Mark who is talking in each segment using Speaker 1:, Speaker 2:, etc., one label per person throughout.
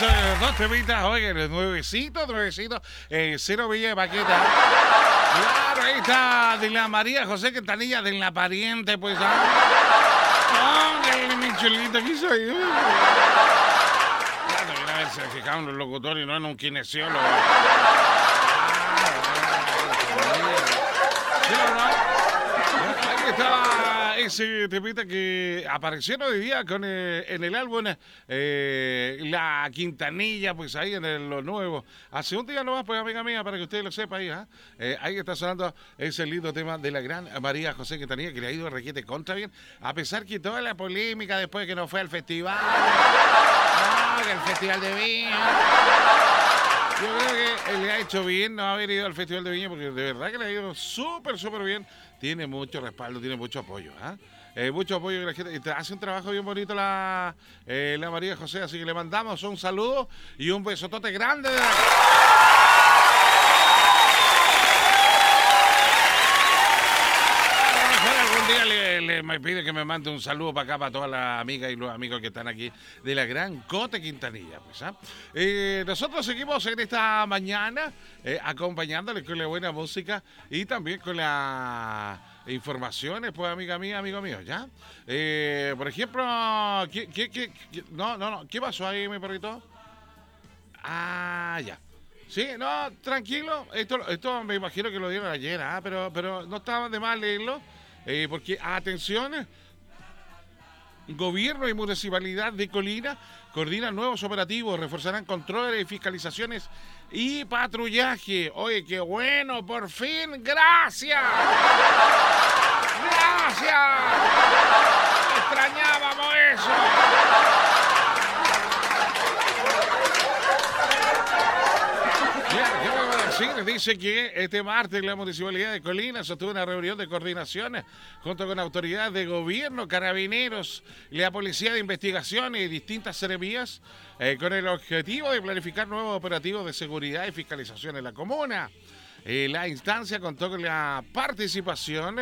Speaker 1: dos temitas, oye, nuevecitos, cero Villa de Paqueta. Claro, ahí está de la María José Quintanilla, de la pariente, pues. ¡Ay, mi chulito, aquí soy! Claro, a ver, se fijaron en los locutores y no en un kinesiólogo. Ahí estaba ese temita que aparecieron hoy día con en el álbum La Quintanilla, pues ahí en lo nuevo. Hace un día nomás, pues amiga mía, para que usted lo sepa ahí, ahí está sonando ese lindo tema de la gran María José Quintanilla, que le ha ido requete contra bien, a pesar que toda la polémica después que no fue al festival, que el festival de Viña. Yo creo que le ha hecho bien no haber ido al Festival de Viña, porque de verdad que le ha ido súper bien. Tiene mucho respaldo, tiene mucho apoyo. Mucho apoyo de la gente. Y hace un trabajo bien bonito la María José, así que le mandamos un saludo y un besotote grande de la... Algún día me pide que me mande un saludo para acá, para todas las amigas y los amigos que están aquí de la gran Cote Quintanilla. Pues, nosotros seguimos en esta mañana acompañándoles con la buena música y también con las informaciones, pues amiga mía, amigo mío, ¿ya? Por ejemplo, ¿qué pasó ahí, mi perrito? Ya. Sí, no, tranquilo, esto me imagino que lo dieron ayer, pero no estaba de mal leerlo. Porque, atención, Gobierno y Municipalidad de Colina coordinan nuevos operativos, reforzarán controles y fiscalizaciones y patrullaje. Oye, qué bueno, por fin, gracias. Gracias. Extrañábamos eso. Dice que este martes la Municipalidad de Colina sostuvo una reunión de coordinación junto con autoridades de gobierno, carabineros, la Policía de Investigaciones y distintas seremías con el objetivo de planificar nuevos operativos de seguridad y fiscalización en la comuna. La instancia contó con la participación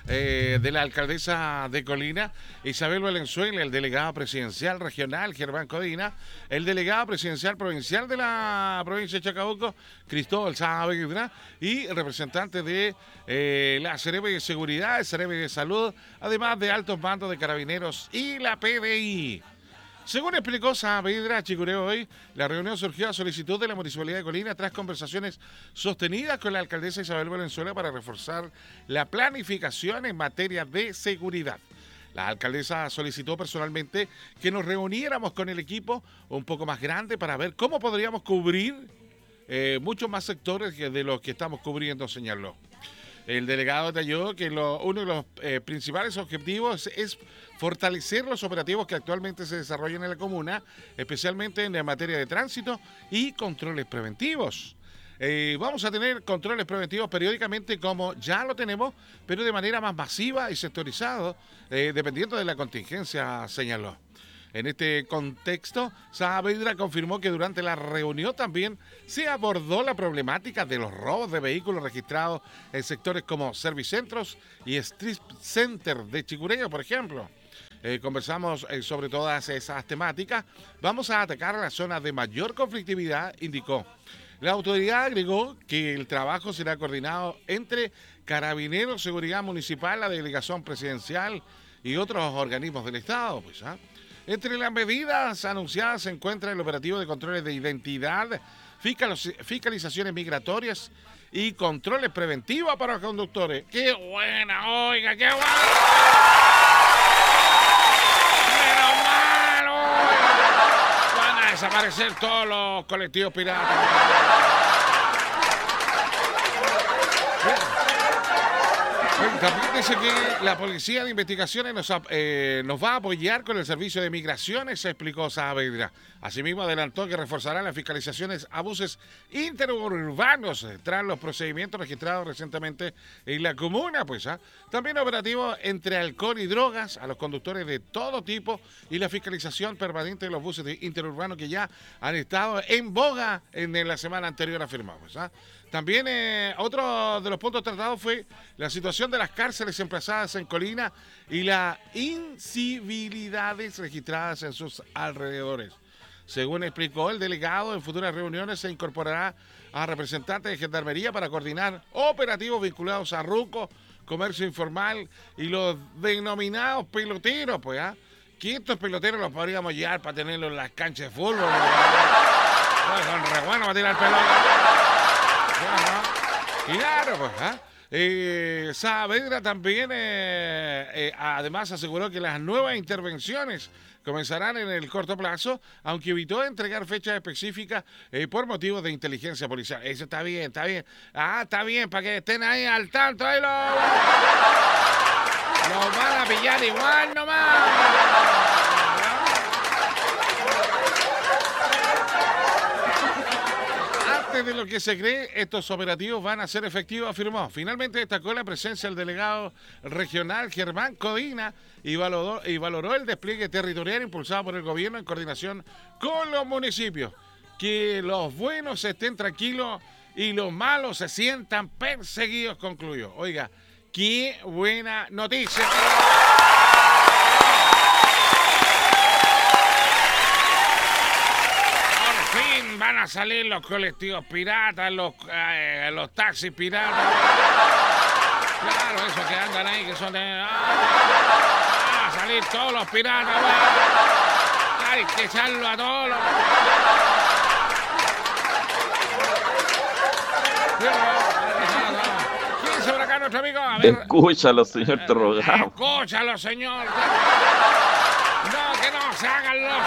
Speaker 1: de la alcaldesa de Colina, Isabel Valenzuela, el delegado presidencial regional, Germán Codina, el delegado presidencial provincial de la provincia de Chacabuco, Cristóbal Saavedra, y representantes de la Seremi de Seguridad, Seremi de Salud, además de altos mandos de carabineros y la PDI. Según explicó Saavedra Chicureo hoy, la reunión surgió a solicitud de la Municipalidad de Colina tras conversaciones sostenidas con la alcaldesa Isabel Valenzuela para reforzar la planificación en materia de seguridad. La alcaldesa solicitó personalmente que nos reuniéramos con el equipo un poco más grande para ver cómo podríamos cubrir muchos más sectores de los que estamos cubriendo, señaló. El delegado detalló que uno de los principales objetivos es fortalecer los operativos que actualmente se desarrollan en la comuna, especialmente en la materia de tránsito y controles preventivos. Vamos a tener controles preventivos periódicamente como ya lo tenemos, pero de manera más masiva y sectorizado, dependiendo de la contingencia, señaló. En este contexto, Saavedra confirmó que durante la reunión también se abordó la problemática de los robos de vehículos registrados en sectores como Servicentros y Street Center de Chicureo, por ejemplo. Conversamos sobre todas esas temáticas. Vamos a atacar las zonas de mayor conflictividad, indicó. La autoridad agregó que el trabajo será coordinado entre Carabineros, Seguridad Municipal, la Delegación Presidencial y otros organismos del Estado, pues, Entre las medidas anunciadas se encuentra el operativo de controles de identidad, fiscalizaciones migratorias y controles preventivos para los conductores. ¡Qué buena! ¡Oiga, qué buena! ¡Menos mal! ¡Oiga! Van a desaparecer todos los colectivos piratas. También dice que la Policía de Investigaciones nos va a apoyar con el servicio de migraciones, explicó Saavedra. Asimismo, adelantó que reforzará las fiscalizaciones a buses interurbanos tras los procedimientos registrados recientemente en la comuna. También operativos entre alcohol y drogas a los conductores de todo tipo y la fiscalización permanente de los buses interurbanos que ya han estado en boga en la semana anterior, afirmó. También otro de los puntos tratados fue la situación de las cárceles emplazadas en Colina y las incivilidades registradas en sus alrededores. Según explicó el delegado, en futuras reuniones se incorporará a representantes de Gendarmería para coordinar operativos vinculados a RUCO, comercio informal y los denominados peloteros, pues, que estos peloteros los podríamos llevar para tenerlos en las canchas de fútbol. Pues son re buenos para tirar pelota. Claro, pues, Saavedra también, además, aseguró que las nuevas intervenciones comenzarán en el corto plazo, aunque evitó entregar fechas específicas por motivos de inteligencia policial. Eso está bien, está bien. Está bien, para que estén ahí al tanto. Ahí los van a pillar igual nomás. Antes de lo que se cree, estos operativos van a ser efectivos, afirmó. Finalmente destacó la presencia del delegado regional Germán Codina y valoró el despliegue territorial impulsado por el gobierno en coordinación con los municipios. Que los buenos estén tranquilos y los malos se sientan perseguidos, concluyó. Oiga, qué buena noticia. Van a salir los colectivos piratas, los taxis piratas. Claro, esos que andan ahí, que son de... van a salir todos los piratas. Hay que echarlo a todos los... ¿Quién sobre acá, nuestro amigo? A ver.
Speaker 2: Escúchalo, señor, te rogamos.
Speaker 1: Escúchalo, señor. No, que no se hagan los...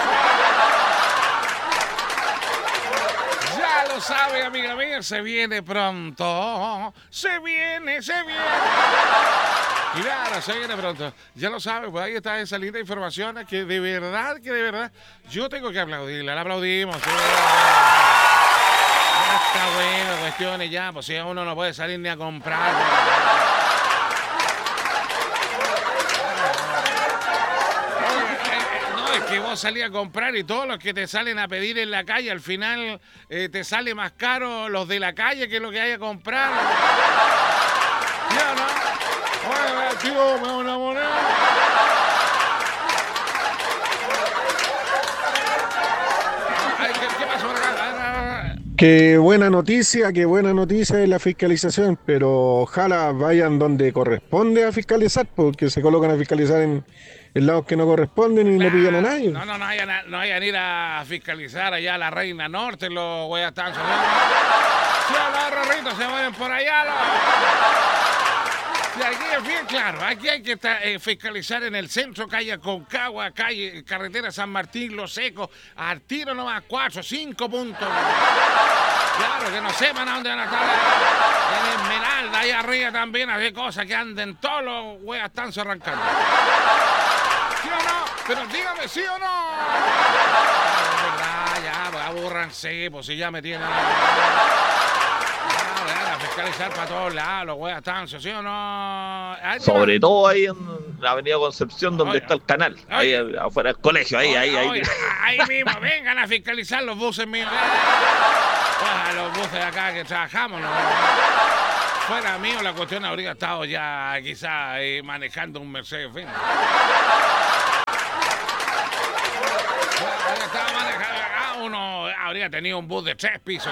Speaker 1: Ya lo sabe, amiga mía, se viene pronto. Se viene. Claro, se viene pronto. Ya lo sabe, pues ahí está esa linda información que de verdad, yo tengo que aplaudirla. La aplaudimos. ¿Sí? Ya está bueno, cuestiones ya, pues si uno no puede salir ni a comprar. Que vos salís a comprar y todos los que te salen a pedir en la calle, al final te sale más caro los de la calle que lo que hay a comprar. ¿Ya no? Oye, tío, me da una moneda. ¿Qué pasó por acá?
Speaker 3: Qué buena noticia es la fiscalización, pero ojalá vayan donde corresponde a fiscalizar, porque se colocan a fiscalizar en lados que no corresponden y no pillan a nadie.
Speaker 1: No vayan a ir a fiscalizar allá a la Reina Norte, los güeyes están saliendo. Si los rorritos se mueven por allá, Y aquí es bien claro, aquí hay que fiscalizar en el centro, calle Aconcagua, carretera San Martín, Los Secos, al tiro nomás 4, 5 puntos. Claro, que no sepan a dónde van a estar. En Esmeralda, ahí arriba también hay cosas que anden, todos los güeyes están se arrancando. ¿Sí o no? Pero dígame, ¿sí o no? Es verdad, ya, pues abúrranse, pues si ya me tienen... A fiscalizar para todos lados, los güeyes están, ¿sí o no?
Speaker 2: Sobre todo ahí en la avenida Concepción, donde está el canal. Ahí afuera del colegio, ahí.
Speaker 1: Ahí mismo, vengan a fiscalizar los buses míos. Los buses de acá que trabajamos, ¿no? Fuera mío, la cuestión habría estado ya quizás manejando un Mercedes-Benz. Estaba manejando, uno habría tenido un bus de 3 pisos.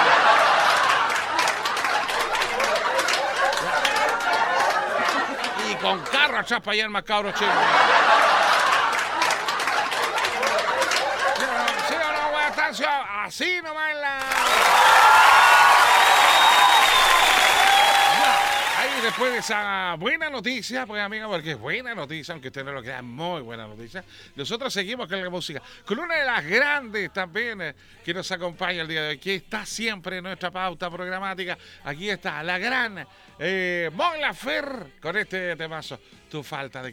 Speaker 1: Y con carro atrás para allá el más cabro chico. ¿Sí o no, güey? Así nomás en la... Después de esa buena noticia, pues amiga, porque es buena noticia, aunque usted no lo crea, muy buena noticia, nosotros seguimos con la música, con una de las grandes también que nos acompaña el día de hoy, que está siempre en nuestra pauta programática. Aquí está la gran Mon Laferte con este temazo, Tu falta de